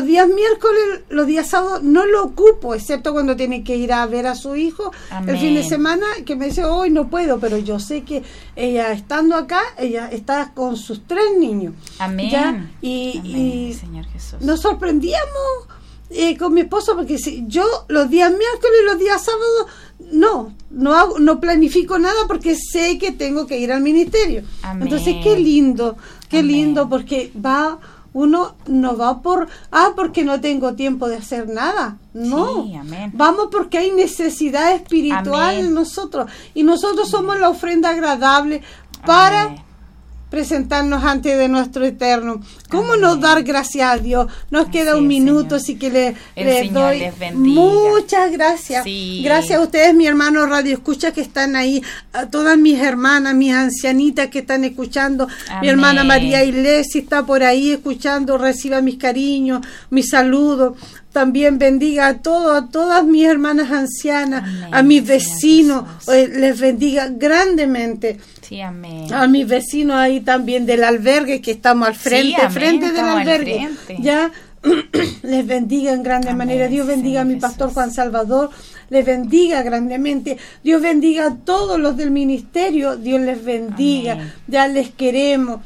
días miércoles, los días sábados no lo ocupo, excepto cuando tiene que ir a ver a su hijo. Amén. El fin de semana, que me dice, hoy no puedo, pero yo sé que ella estando acá, ella está con sus 3 niños. Amén. ¿Ya? Amén, Y Señor Jesús. nos sorprendíamos con mi esposo, porque si yo los días miércoles y los días sábados no planifico nada, porque sé que tengo que ir al ministerio. Amén. Entonces qué lindo, Amén. porque uno no va porque no tengo tiempo de hacer nada. No, Sí, amén. vamos porque hay necesidad espiritual Amén. en nosotros, y nosotros somos la ofrenda agradable para Amén. presentarnos ante de nuestro Eterno. ¿Cómo Amén. no dar gracias a Dios? Nos Así queda es, un minuto, Señor. así que El les Señor doy les bendiga. muchas gracias. Sí. Gracias a ustedes, mi hermano Radio Escucha, que están ahí, a todas mis hermanas, mis ancianitas que están escuchando. Amén. Mi hermana María Ilesi está por ahí escuchando, reciba mis cariños, mis saludos. También bendiga a todas mis hermanas ancianas, Amén, a mis Señor vecinos, Jesús. les bendiga grandemente. Sí, amén. A mis vecinos ahí también del albergue, que estamos al frente, amén, frente del estamos al albergue. frente. Ya les bendiga en grande Amén, manera. Dios bendiga a mi Señor pastor Jesús. Juan Salvador, les bendiga grandemente. Dios bendiga a todos los del ministerio, Dios les bendiga. Amén. Ya les queremos.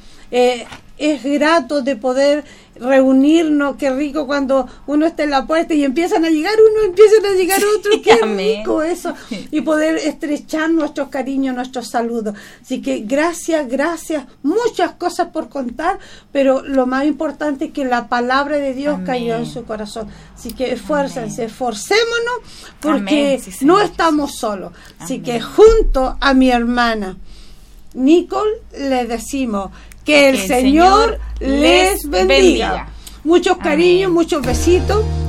Es grato de poder reunirnos. Qué rico cuando uno está en la puerta y empiezan a llegar otros. Qué Amén. rico eso. Y poder estrechar nuestros cariños, nuestros saludos. Así que gracias, muchas cosas por contar, pero lo más importante es que la palabra de Dios Amén. cayó en su corazón. Así que esfuércense, esforcémonos, porque Amén. Sí, Señor no estamos solos. Así Amén. que junto a mi hermana Nicole le decimos que el Señor les bendiga. Muchos cariños, Amén. muchos besitos.